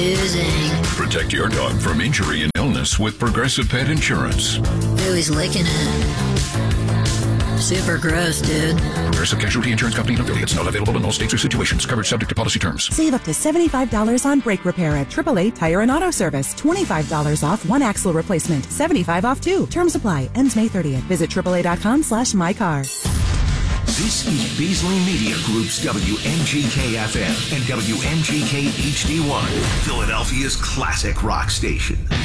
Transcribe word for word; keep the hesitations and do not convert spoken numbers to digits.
Oozing. Protect your dog from injury and illness with Progressive Pet Insurance. Ooh, he's licking it. Super gross, dude. Progressive Casualty Insurance Company and affiliates. Not available in all states or situations. Coverage subject to policy terms. Save up to seventy-five dollars on brake repair at triple A Tire and Auto Service. twenty-five dollars off one axle replacement. seventy-five dollars off two. Terms apply. Ends May thirtieth. Visit triple A dot com slash my car. This is Beasley Media Group's W N G K F M and W N G K H D one, Philadelphia's classic rock station.